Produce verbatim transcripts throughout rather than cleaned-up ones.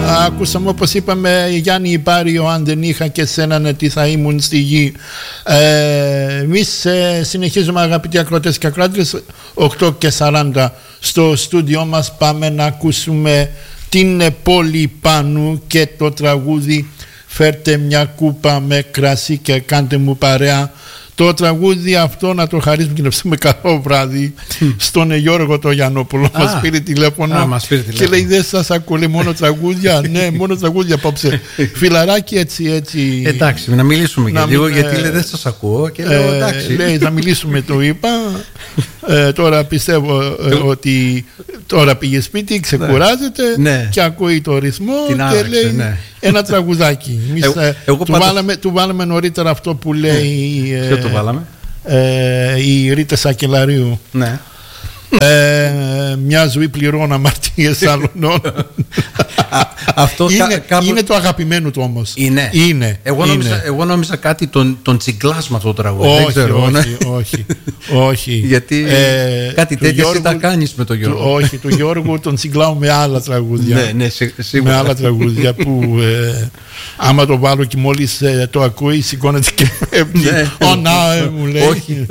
Ακούσαμε, όπως είπαμε, Γιάννη Υπάριο, αν δεν είχα και σέναν τι θα ήμουν στη γη. ε, Εμείς ε, συνεχίζουμε, αγαπητοί ακροατές και ακροάτριες. Οκτώ και σαράντα στο στούντιό μας. Πάμε να ακούσουμε την Πόλη Πάνου και το τραγούδι «Φέρτε μια κούπα με κρασί και κάντε μου παρέα». Το τραγούδι αυτό να το χαρίσουμε και να ψήσουμε καλό βράδυ στον Γιώργο το Γιαννόπουλο. Μας πήρε τηλέφωνο Α, μας πήρε τηλέφωνο και λέει δεν σας ακούω, μόνο τραγούδια. Ναι, μόνο τραγούδια απόψε. Φιλαράκι, έτσι, έτσι. Εντάξει, να μιλήσουμε να και λίγο, μην, γιατί ε, λέει δεν σας ακούω και λέω ε, εντάξει. Λέει να μιλήσουμε, το είπα. ε, Τώρα πιστεύω ε, ότι τώρα πήγε σπίτι, ξεκουράζεται, ναι, και ακούει το ρυθμό την και άραξε, λέει ναι, ένα τραγουδάκι. Εμείς, εγώ, εγώ του, πάντα... βάλαμε, του βάλαμε νωρίτερα αυτό που λέει ε, Ποιο το βάλαμε? Ε, η Ρίτα Σακελαρίου. Ναι. Ε, μια ζωή πληρώνω αμαρτίες άλλων. Αυτό είναι, κάπου... είναι το αγαπημένο του όμως. Είναι. είναι. Εγώ, νόμιζα, είναι. εγώ νόμιζα κάτι τον, τον τσιγκλάς με αυτό το τραγούδι. Όχι, δεν ξέρω, όχι, ναι. όχι, όχι. Γιατί ε, κάτι τέτοιο εσύ τα κάνεις με τον Γιώργο. Του, όχι, του Γιώργου τον τσιγκλάω με άλλα τραγούδια. Ναι, ναι, σίγουρα. Με άλλα τραγούδια που ε, άμα το βάλω και μόλις ε, το ακούει σηκώνεται και φεύγει. Ω να, ε, μου λέει. Όχι.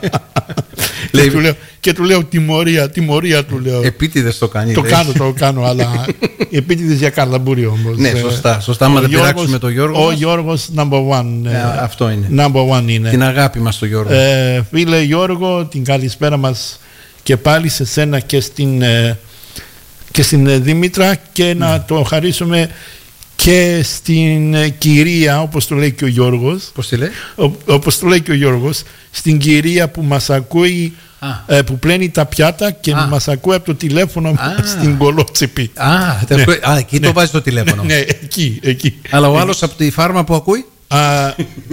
Και, του λέω, και του λέω τιμωρία, τιμωρία του λέω. Επίτηδες το κάνει. Το κάνω, το κάνω, αλλά επίτηδες για καλαμπούρι όμως. Ναι, σωστά, σωστά. Άμα δεν πειράξουμε τον Γιώργο. Ο Γιώργος number one. Ε, αυτό είναι. Number one είναι. Την αγάπη μας στον Γιώργο. Ε, φίλε Γιώργο, την καλησπέρα μας και πάλι σε σένα και στην, ε, και στην Δήμητρα, και ναι, να το χαρίσουμε και στην ε, κυρία, όπως το λέει και ο Γιώργος. Πώς τη λέει? Ο, όπως το λέει και ο Γιώργος, στην κυρία που μας ακούει, ε, που πλένει τα πιάτα και α, μας ακούει από το τηλέφωνο α, στην Κολότσεπη. Α, ναι, α, εκεί ναι, το βάζει το τηλέφωνο. Ναι, ναι, εκεί, εκεί. Αλλά ο άλλος από τη φάρμα που ακούει. Α,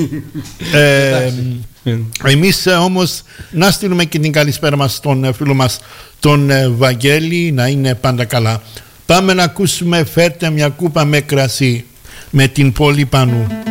ε, εμείς όμως να στείλουμε και την καλησπέρα μας στον φίλο μας τον Βαγγέλη, να είναι πάντα καλά. Πάμε να ακούσουμε «Φέρτε μια κούπα με κρασί» με την Πόλη Πάνου.